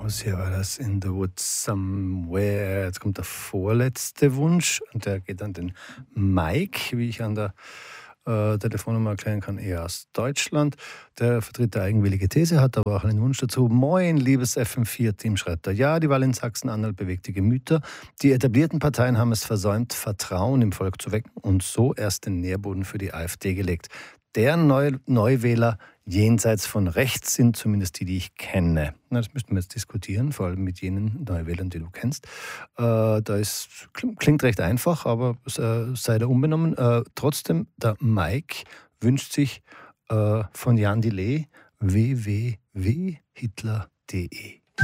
aus. Hier war das In the Woods Somewhere. Jetzt kommt der vorletzte Wunsch und der geht an den Mike, wie ich an der Telefonnummer erklären kann, eher aus Deutschland. Der vertritt eine eigenwillige These, hat aber auch einen Wunsch dazu. Moin, liebes FM4-Team, schreibt er. Ja, die Wahl in Sachsen-Anhalt bewegt die Gemüter. Die etablierten Parteien haben es versäumt, Vertrauen im Volk zu wecken und so erst den Nährboden für die AfD gelegt. Deren Neuwähler jenseits von rechts sind, zumindest die ich kenne. Na, das müssten wir jetzt diskutieren, vor allem mit jenen Neuwählern, die du kennst. Klingt recht einfach, aber sei da unbenommen. Trotzdem, der Mike wünscht sich von Jan Delay www.hitler.de.